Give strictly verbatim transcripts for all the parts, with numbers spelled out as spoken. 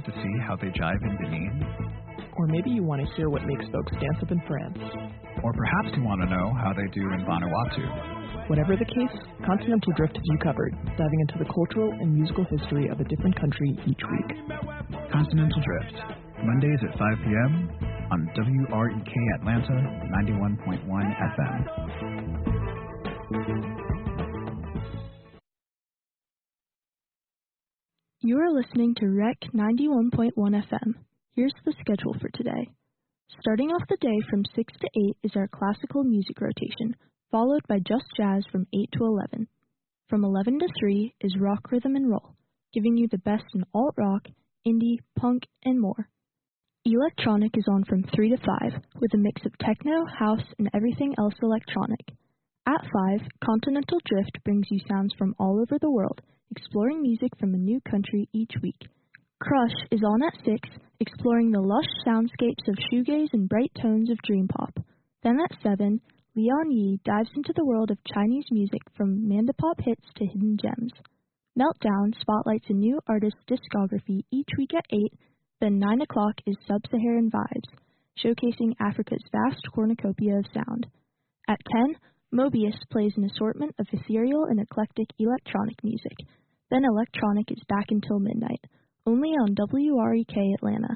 to see how they jive in Benin? Or maybe you want to hear what makes folks dance up in France. Or perhaps you want to know how they do in Vanuatu. Whatever the case, Continental Drift has you covered, diving into the cultural and musical history of a different country each week. Continental Drift, Mondays at five p.m. on W R E K Atlanta ninety-one point one F M. You are listening to R E C ninety-one point one F M. Here's the schedule for today. Starting off the day from six to eight is our classical music rotation, followed by Just Jazz from eight to eleven. From eleven to three is Rock, Rhythm, and Roll, giving you the best in alt-rock, indie, punk, and more. Electronic is on from three to five, with a mix of techno, house, and everything else electronic. At five, Continental Drift brings you sounds from all over the world, exploring music from a new country each week. Crush is on at six, exploring the lush soundscapes of shoegaze and bright tones of dream pop. Then at seven, Leon Yi dives into the world of Chinese music from mandopop hits to hidden gems. Meltdown spotlights a new artist's discography each week at eight, then nine o'clock is Sub-Saharan Vibes, showcasing Africa's vast cornucopia of sound. At ten, Mobius plays an assortment of ethereal and eclectic electronic music. Then electronic is back until midnight, only on W R E K Atlanta.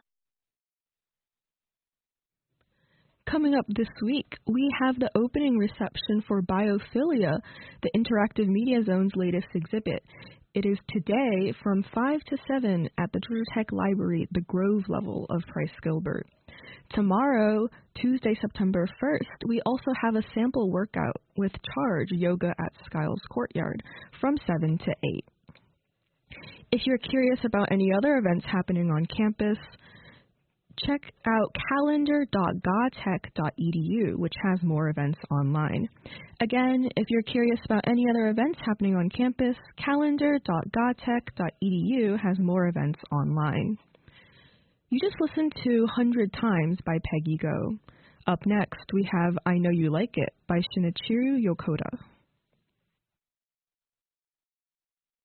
Coming up this week, we have the opening reception for Biophilia, the Interactive Media Zone's latest exhibit. It is today from five to seven at the Georgia Tech Library, the Grove level of Price Gilbert. Tomorrow, Tuesday, September first, we also have a sample workout with Charge Yoga at Skiles Courtyard from seven to eight. If you're curious about any other events happening on campus, check out calendar dot gatech dot e d u, which has more events online. Again, if you're curious about any other events happening on campus, calendar dot gatech dot e d u has more events online. You just listened to one hundred Times by Peggy Go. Up next, we have I Know You Like It by Shinichiro Yokota.